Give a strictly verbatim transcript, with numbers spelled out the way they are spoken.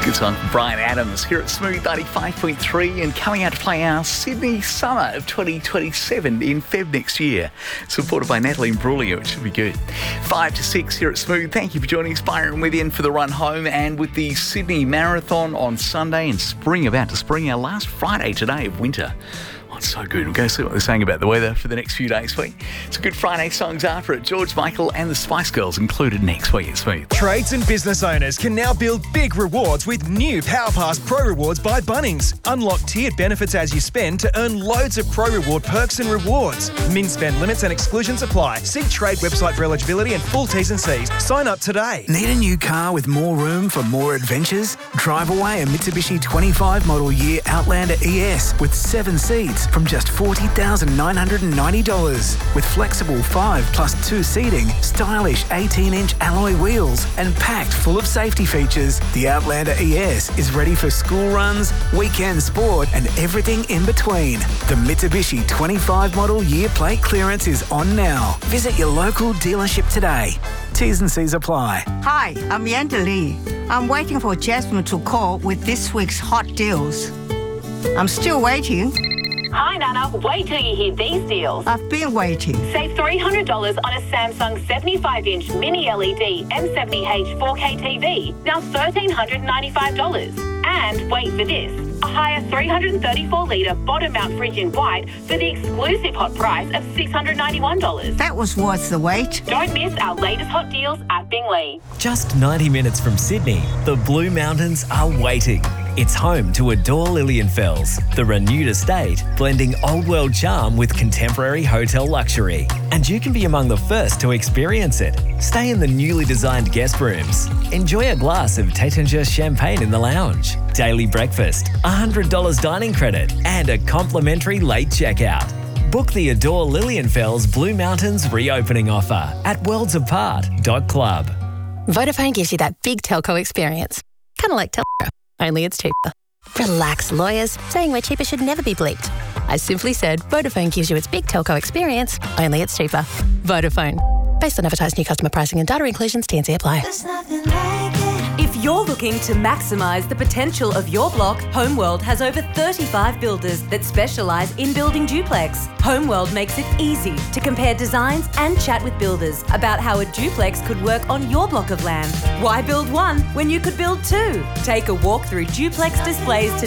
Good song from Brian Adams here at Smooth ninety-five point three, and coming out to play our Sydney Summer of twenty twenty-seven in Feb next year. Supported by Natalie Imbruglia, which should be good. Five to six here at Smooth. Thank you for joining us. Byron with you in for the run home, and with the Sydney Marathon on Sunday and spring about to spring, our last Friday today of winter. Oh, it's so good. We'll go see what they're saying about the weather for the next few days. Sweet. It's a good Friday songs after it. George Michael and the Spice Girls included next week at Smooth. Trades and business owners can now build big rewards with new PowerPass Pro Rewards by Bunnings. Unlock tiered benefits as you spend to earn loads of Pro Reward perks and rewards. Min spend limits and exclusions apply. See Trade website for eligibility and full T's and C's. Sign up today. Need a new car with more room for more adventures? Drive away a Mitsubishi twenty-five model year Outlander E S with seven seats from just forty thousand nine hundred ninety dollars. With flexible five plus two seating, stylish eighteen inch alloy wheels, and packed full of safety features, the Outlander E S is ready for school runs, weekend sport, and everything in between. The Mitsubishi twenty-five model year plate clearance is on now. Visit your local dealership today. T's and C's apply. Hi, I'm Yanda Lee. I'm waiting for Jasmine to call with this week's hot deals. I'm still waiting. Hi, Nana. Wait till you hear these deals. I've been waiting. Save three hundred dollars on a Samsung seventy-five inch mini L E D M seventy H four K T V, now one thousand three hundred ninety-five dollars. And wait for this, a higher three hundred thirty-four litre bottom mount fridge in white for the exclusive hot price of six hundred ninety-one dollars. That was worth the wait. Don't miss our latest hot deals at Bingley. Just ninety minutes from Sydney, the Blue Mountains are waiting. It's home to Adore Lilienfels, the renewed estate, blending old world charm with contemporary hotel luxury. And you can be among the first to experience it. Stay in the newly designed guest rooms. Enjoy a glass of Taittinger champagne in the lounge. Daily breakfast, one hundred dollars dining credit, and a complimentary late checkout. Book the Adore Lilienfels Blue Mountains reopening offer at worlds apart dot club. Vodafone gives you that big telco experience. Kind of like Telco, only it's cheaper. Relax, lawyers. Saying we're cheaper should never be bleeped. I simply said Vodafone gives you its big telco experience, only it's cheaper. Vodafone. Based on advertised new customer pricing and data inclusions, T and C apply. There's nothing like it. If you're looking to maximise the potential of your block, Homeworld has over thirty-five builders that specialise in building duplex. Homeworld makes it easy to compare designs and chat with builders about how a duplex could work on your block of land. Why build one when you could build two? Take a walk through duplex displays today.